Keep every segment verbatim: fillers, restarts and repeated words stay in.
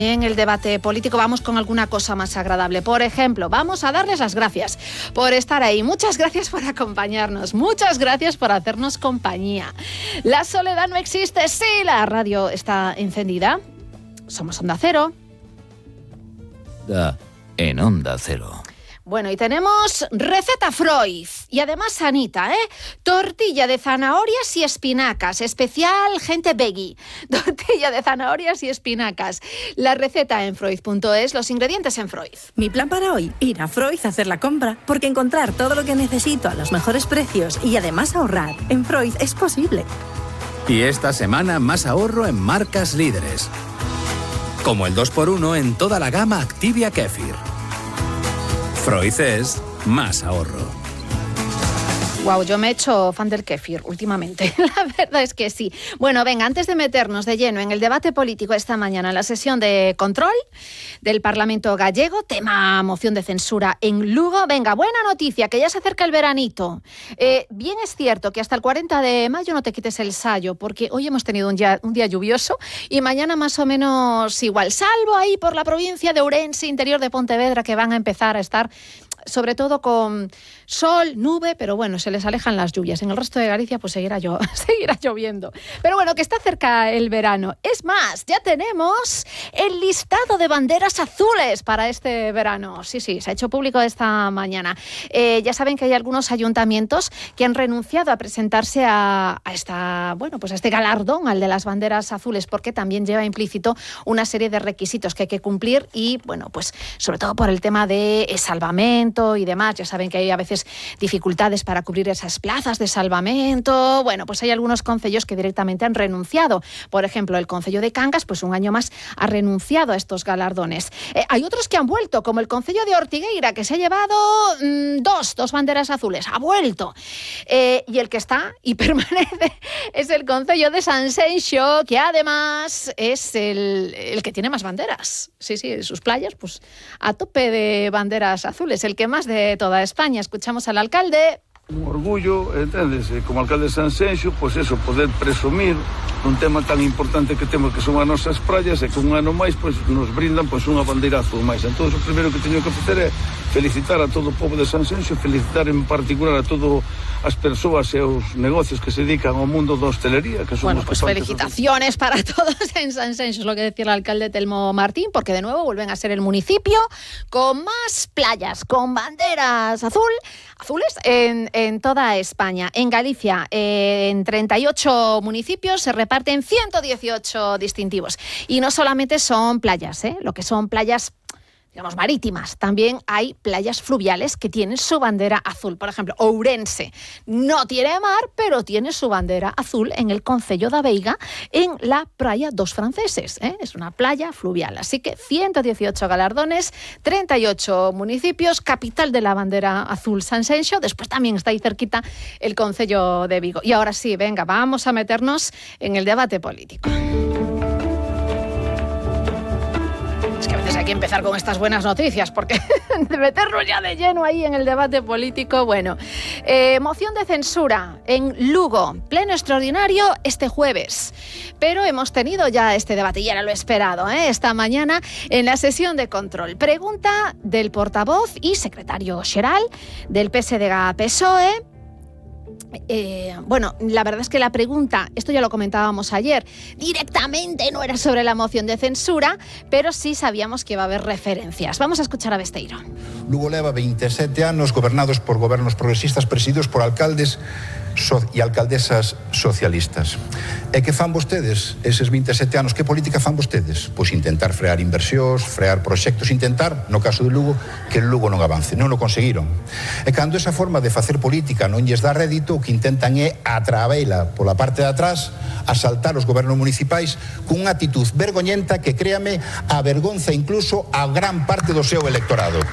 En el debate político vamos con alguna cosa más agradable. Por ejemplo, vamos a darles las gracias por estar ahí. Muchas gracias por acompañarnos. Muchas gracias por hacernos compañía. La soledad no existe. Sí, la radio está encendida. Somos Onda Cero. Da en Onda Cero. Bueno, y tenemos receta Freud y además sanita, ¿eh? Tortilla de zanahorias y espinacas, especial gente veggie. Tortilla de zanahorias y espinacas. La receta en freud punto es, los ingredientes en Freud. Mi plan para hoy, ir a Freud a hacer la compra, porque encontrar todo lo que necesito a los mejores precios y además ahorrar en Freud es posible. Y esta semana más ahorro en marcas líderes, como el dos por uno en toda la gama Activia Kefir. Freud es más ahorro. Wow, yo me he hecho fan del kéfir últimamente, la verdad es que sí. Bueno, venga, antes de meternos de lleno en el debate político esta mañana, en la sesión de control del Parlamento gallego, tema moción de censura en Lugo, venga, buena noticia, que ya se acerca el veranito. Eh, bien es cierto que hasta el cuarenta de mayo no te quites el sayo, porque hoy hemos tenido un día, un día lluvioso y mañana más o menos igual, salvo ahí por la provincia de Ourense, interior de Pontevedra, que van a empezar a estar sobre todo con sol, nube, pero bueno, se les alejan las lluvias. En el resto de Galicia pues seguirá, llo- seguirá lloviendo. Pero bueno, que está cerca el verano. Es más, ya tenemos el listado de banderas azules para este verano. Sí, sí, se ha hecho público esta mañana. Eh, ya saben que hay algunos ayuntamientos que han renunciado a presentarse a, a esta, bueno, pues a este galardón, al de las banderas azules, porque también lleva implícito una serie de requisitos que hay que cumplir y, bueno, pues sobre todo por el tema de salvamento y demás. Ya saben que hay a veces dificultades para cubrir esas plazas de salvamento. Bueno, pues hay algunos concellos que directamente han renunciado. Por ejemplo, el concello de Cangas, pues un año más ha renunciado a estos galardones. Eh, hay otros que han vuelto, como el concello de Ortigueira, que se ha llevado mmm, dos, dos banderas azules. Ha vuelto. Eh, y el que está y permanece es el concello de Sanxenxo, que además es el, el que tiene más banderas. Sí, sí, sus playas, pues a tope de banderas azules. El que más de toda España. Escuchamos al alcalde. Un orgullo, entendes, como alcalde de Sanxenxo, pois eso, poder presumir un tema tan importante que temos, que son as nosas praias, e que un ano máis pois, nos brindan pois, unha bandeira azul máis. Entón, o primeiro que teño que facer é felicitar a todo o povo de Sanxenxo, felicitar en particular a todo as persoas e os negocios que se dedican ao mundo da hostelería, que son bueno, pues felicitaciones para todos en Sanxenxo, es lo que decía el alcalde Telmo Martín, porque de nuevo vuelven a ser el municipio con más playas, con banderas azul, azules en, en toda España. En Galicia, eh, en treinta y ocho municipios se reparten ciento dieciocho distintivos. Y no solamente son playas, ¿eh? Lo que son playas, digamos, marítimas. También hay playas fluviales que tienen su bandera azul. Por ejemplo, Ourense no tiene mar, pero tiene su bandera azul en el concello da Veiga, en la playa dos Franceses, ¿eh? Es una playa fluvial. Así que ciento dieciocho galardones, treinta y ocho municipios, capital de la bandera azul Sanxenxo. Después también está ahí cerquita el concello de Vigo. Y ahora sí, venga, vamos a meternos en el debate político. Hay que empezar con estas buenas noticias, porque de meternos ya de lleno ahí en el debate político. Bueno, eh, moción de censura en Lugo, pleno extraordinario este jueves. Pero hemos tenido ya este debate, y era lo esperado, ¿eh? Esta mañana en la sesión de control. Pregunta del portavoz y secretario xeral del P S D G P S O E. Eh, bueno, la verdad es que la pregunta, esto ya lo comentábamos ayer, directamente no era sobre la moción de censura, pero sí sabíamos que iba a haber referencias. Vamos a escuchar a Besteiro. Lugo leva veintisiete anos gobernados por gobernos progresistas presididos por alcaldes so- e alcaldesas socialistas. E que fan vostedes eses veintisiete anos? Que política fan vostedes? Pois intentar frear inversións, frear proxectos, intentar, no caso de Lugo, que Lugo non avance. Non o conseguiron. E cando esa forma de facer política non lles dá rédito, o que intentan é atravela pola parte de atrás, asaltar os gobernos municipais cunha actitud vergoñenta que, créame, avergonza incluso a gran parte do seu electorado.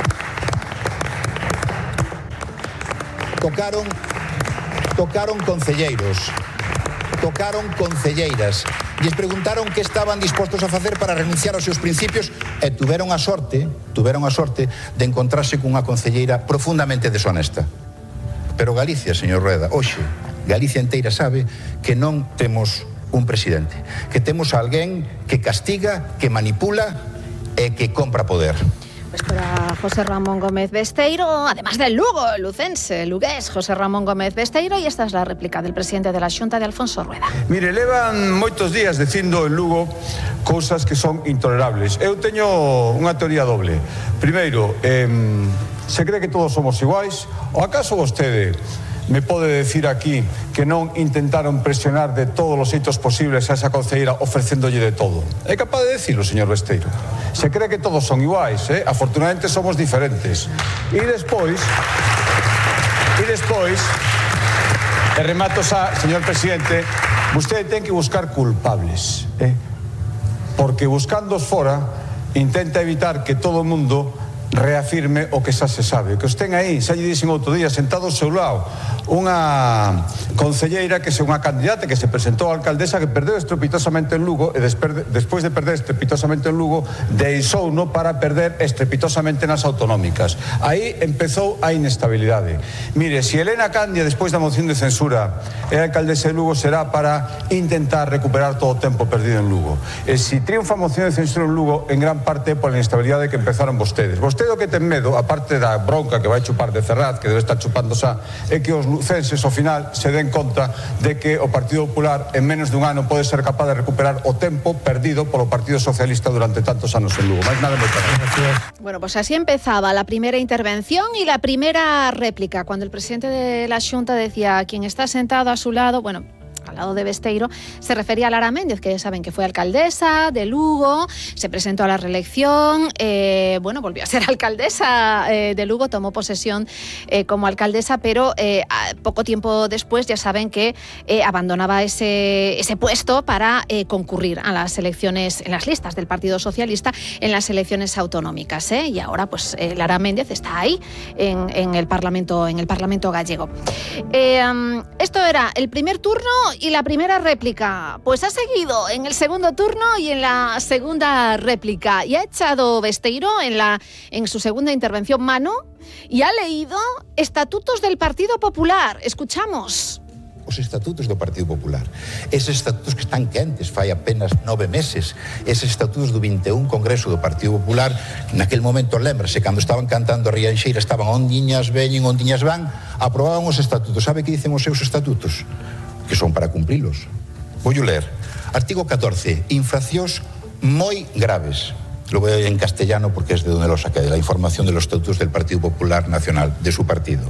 Tocaron, tocaron concelleiros, tocaron concelleiras, lles preguntaron que estaban dispostos a facer para renunciar aos seus principios e tuveron a sorte, tuveron a sorte de encontrarse cunha concelleira profundamente deshonesta. Pero Galicia, señor Rueda, hoxe, Galicia inteira sabe que non temos un presidente, que temos a alguén que castiga, que manipula e que compra poder. Pues para José Ramón Gómez Besteiro, además del Lugo, lucense, lugués, José Ramón Gómez Besteiro, e esta es la réplica del presidente de la Xunta, de Alfonso Rueda. Mire, levan moitos días dicindo en Lugo cousas que son intolerables. Eu teño unha teoría doble. Primeiro, eh, se cree que todos somos iguais, ou acaso vostede me pode decir aquí que non intentaron presionar de todos os xeitos posibles a esa concelleira ofrecéndolle de todo? É capaz de decirlo, señor Besteiro? Se cree que todos son iguais, eh? Afortunadamente somos diferentes. E despois, e despois, e remato xa, señor presidente, vostede ten que buscar culpables, eh? Porque buscándoos fora, intenta evitar que todo o mundo reafirme o que xa se sabe. Que os ten aí, xa lle dixen outro día, sentado ao seu lado, unha concelleira que é unha candidata que se presentou a alcaldesa, que perdeu estrepitosamente en Lugo, e despois de perder estrepitosamente en Lugo, deixou no para perder estrepitosamente nas autonómicas. Aí empezou a inestabilidade. Mire, se Elena Candia, despois da moción de censura, é a alcaldesa de Lugo, será para intentar recuperar todo o tempo perdido en Lugo. E se triunfa a moción de censura en Lugo, en gran parte pola inestabilidade que empezaron vostedes. Vostede o que ten medo, aparte da bronca que vai chupar de Ferraz, que debe estar chupando xa, é que os lucenses ao final se den conta de que o Partido Popular en menos dun ano pode ser capaz de recuperar o tempo perdido polo Partido Socialista durante tantos anos en Lugo. Máis nada, moitas gracias. Bueno, pues así empezaba la primera intervención y la primera réplica, cuando el presidente de la Xunta decía, quien está sentado a su lado, bueno, al lado de Besteiro, se refería a Lara Méndez, que ya saben que fue alcaldesa de Lugo, se presentó a la reelección, eh, bueno, volvió a ser alcaldesa eh, de Lugo, tomó posesión eh, como alcaldesa, pero eh, poco tiempo después ya saben que eh, abandonaba ese, ese puesto para eh, concurrir a las elecciones, en las listas del Partido Socialista, en las elecciones autonómicas, ¿eh? Y ahora pues eh, Lara Méndez está ahí en, en, el Parlamento, en el Parlamento gallego. Eh, um, esto era el primer turno y la primera réplica. Pues ha seguido en el segundo turno y en la segunda réplica. Y ha echado Besteiro en, la, en su segunda intervención mano y ha leído estatutos del Partido Popular. Escuchamos. Os estatutos do Partido Popular. Eses estatutos que están quentes fai apenas nove meses. Eses estatutos do vinte e un Congreso do Partido Popular, naquel momento, lembrase, cando estaban cantando a Rianxeira, estaban ondiñas veñen, ondiñas van, aprobaban os estatutos. Sabe que dicen os seus estatutos? Que son para cumprilos. Vou ler. Artigo catorce. Infraccións moi graves. Lo voy a leer en castellano porque es de donde lo saqué, de la información de los estatutos del Partido Popular Nacional, de su partido.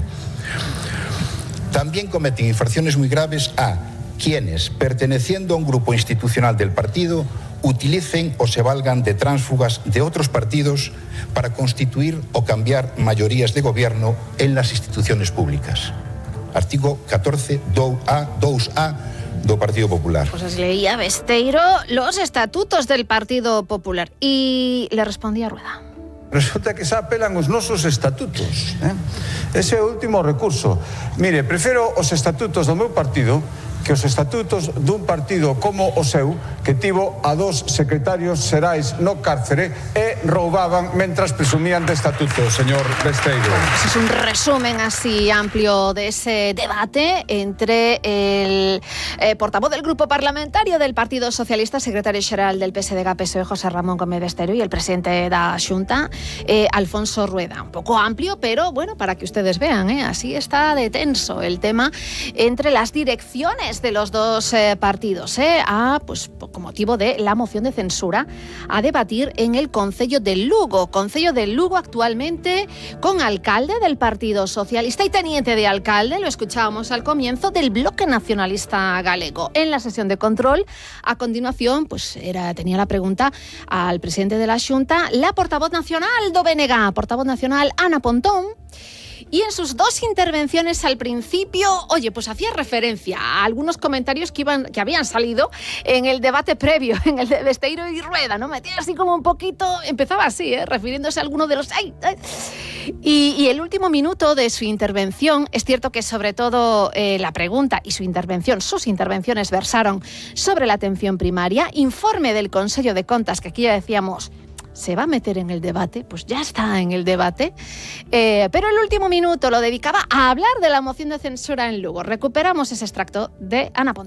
También cometen infracciones muy graves a quienes, perteneciendo a un grupo institucional del partido, utilicen o se valgan de tránsfugas de otros partidos para constituir o cambiar mayorías de gobierno en las instituciones públicas. Artículo catorce, dos A, dos A do Partido Popular. Pues os leía Besteiro los estatutos del Partido Popular y le respondía Rueda. Resulta que xa apelan os nosos estatutos, eh? Ese é o último recurso. Mire, prefiro os estatutos do meu partido que os estatutos dun partido como o seu, que tivo a dos secretarios xerais no cárcere e roubaban mentras presumían de estatutos, señor Besteiro. Bueno, pues es un resumen así amplio de ese debate entre el eh, portavoz del grupo parlamentario del Partido Socialista, secretario xeral del P S D G P S O E, José Ramón Gómez Besteiro, y el presidente da Xunta, eh, Alfonso Rueda. Un poco amplio, pero bueno, para que ustedes vean, eh, así está de tenso el tema entre las direcciones de los dos eh, partidos, eh, a, pues, con motivo de la moción de censura a debatir en el Concello de Lugo. Concello de Lugo actualmente con alcalde del Partido Socialista y teniente de alcalde, lo escuchábamos al comienzo, del Bloque Nacionalista Galego. En la sesión de control, a continuación, pues era, tenía la pregunta al presidente de la Xunta, la portavoz nacional do B N G, portavoz nacional Ana Pontón. Y en sus dos intervenciones al principio, oye, pues hacía referencia a algunos comentarios que iban, que habían salido en el debate previo, en el de Besteiro y Rueda, ¿no? Metía así como un poquito, empezaba así, ¿eh? Refiriéndose a alguno de los... ¡Ay, ay! Y, y el último minuto de su intervención, es cierto que sobre todo eh, la pregunta y su intervención, sus intervenciones versaron sobre la atención primaria, informe del Consejo de Contas, que aquí ya decíamos... se va a meter en el debate, pues ya está en el debate, eh, pero el último minuto lo dedicaba a hablar de la moción de censura en Lugo. Recuperamos ese extracto de Ana Pontón.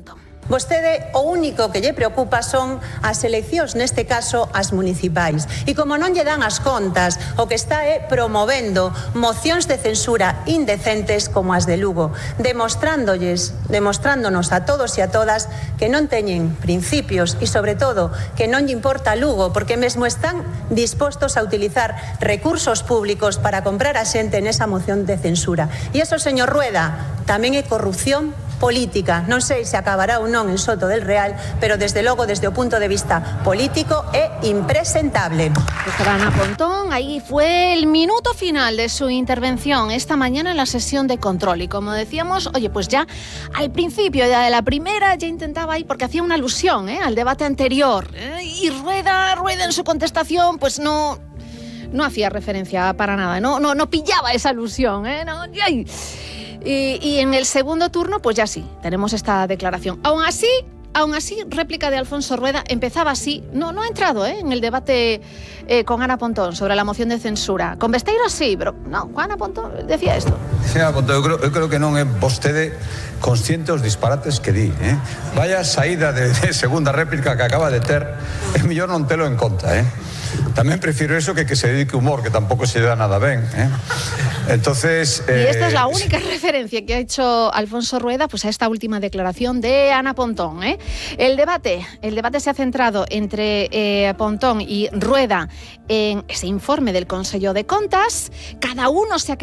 Vostede o único que lle preocupa son as eleccións, neste caso as municipais. E como non lle dan as contas, o que está é promovendo mocións de censura indecentes como as de Lugo, demostrándoles, demostrándonos a todos e a todas que non teñen principios e, sobre todo, que non lle importa Lugo, porque mesmo están dispostos a utilizar recursos públicos para comprar a xente nesa moción de censura. E iso, señor Rueda, tamén é corrupción política. Non sei se acabará ou non en Soto del Real, pero desde logo, desde o punto de vista político, é impresentable. Ana Pontón, ahí fue el minuto final de su intervención esta mañana en la sesión de control. Y como decíamos, oye, pues ya al principio, ya de la primera, ya intentaba ahí, porque hacía una alusión ¿eh? al debate anterior. ¿eh? Y Rueda, Rueda en su contestación, pues no... no hacía referencia para nada, no, no, no pillaba esa alusión, ¿eh? No, ay. Y, y en el segundo turno, pues ya sí, tenemos esta declaración. Aún así, aún así, réplica de Alfonso Rueda empezaba así, no, no ha entrado ¿eh? en el debate eh, con Ana Pontón sobre la moción de censura. Con Besteiro sí, pero no, con Ana Pontón decía esto. Sí, Ana Pontón, eu creo, eu creo que non é vostede consciente os disparates que di, eh? Vaya saída de, de segunda réplica que acaba de ter, é mellor non telo en conta, eh? Tamén prefiro eso que que se dedique humor, que tampouco se dá nada ben, eh? Entonces, eh, y esta es la eh, única referencia que ha hecho Alfonso Rueda pues a esta última declaración de Ana Pontón, ¿eh? El debate, el debate se ha centrado entre eh, Pontón y Rueda en ese informe del Consejo de Contas. Cada uno se ha